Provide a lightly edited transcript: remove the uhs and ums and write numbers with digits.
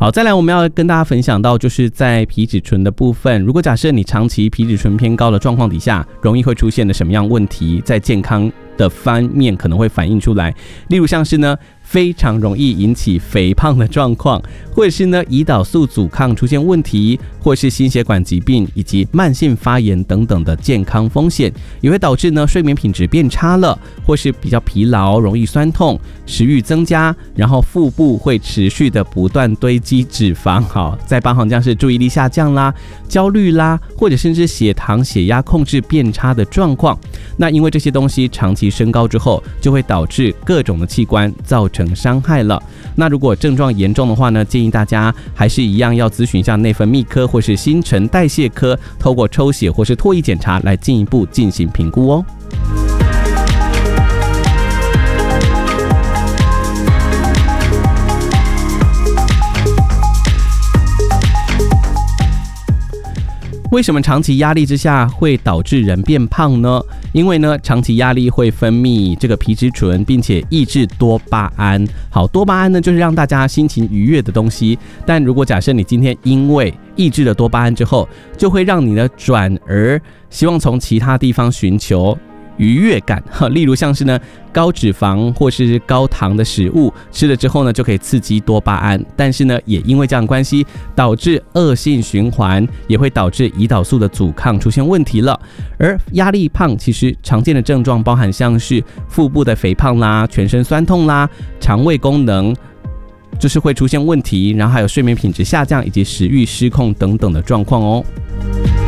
好，再来我们要跟大家分享到，就是在皮质醇的部分，如果假设你长期皮质醇偏高的状况底下，容易会出现的什么样问题，在健康的方面可能会反映出来，例如像是呢非常容易引起肥胖的状况，或者是呢胰岛素阻抗出现问题，或是心血管疾病以及慢性发炎等等的健康风险，也会导致呢睡眠品质变差了，或是比较疲劳，容易酸痛，食欲增加，然后腹部会持续的不断堆积脂肪，好，再包含像是注意力下降啦、焦虑啦，或者甚至血糖、血压控制变差的状况。那因为这些东西长期升高之后，就会导致各种的器官造成伤害了。那如果症状严重的话呢，建议大家还是一样要咨询一下内分泌科或是新陈代谢科，透过抽血或是唾液检查来进一步进行评估哦。为什么长期压力之下会导致人变胖呢？因为呢，长期压力会分泌这个皮质醇，并且抑制多巴胺。好，多巴胺呢就是让大家心情愉悦的东西。但如果假设你今天因为抑制了多巴胺之后，就会让你呢转而希望从其他地方寻求愉悦感，例如像是呢高脂肪或是高糖的食物吃了之后呢，就可以刺激多巴胺，但是呢也因为这样的关系导致恶性循环，也会导致胰岛素的阻抗出现问题了。而压力胖其实常见的症状包含像是腹部的肥胖啦、全身酸痛啦、肠胃功能就是会出现问题，然后还有睡眠品质下降以及食欲失控等等的状况哦。